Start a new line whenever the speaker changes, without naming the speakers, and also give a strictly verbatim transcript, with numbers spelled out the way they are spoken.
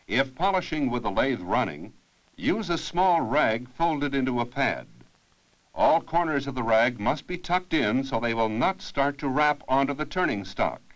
If polishing with the lathe running, use a small rag folded into a pad. All corners of the rag must be tucked in so they will not start to wrap onto the turning stock.